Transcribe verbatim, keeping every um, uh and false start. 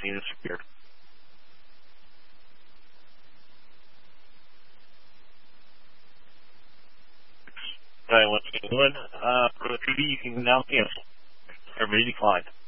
vaccine is feared. Right, once again, uh, for the T V, you can now cancel. Everybody declined.